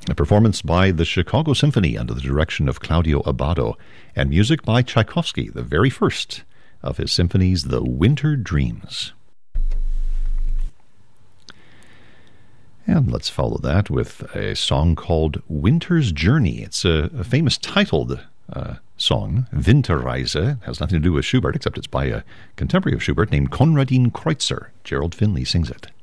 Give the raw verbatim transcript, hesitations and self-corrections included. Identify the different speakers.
Speaker 1: A performance by the Chicago Symphony under the direction of Claudio Abbado, and music by Tchaikovsky, the very first of his symphonies, The Winter Dreams. And let's follow that with a song called Winter's Journey. It's a, a famous titled uh, song, Winterreise. It has nothing to do with Schubert, except it's by a contemporary of Schubert named Konradin Kreutzer. Gerald Finley sings it.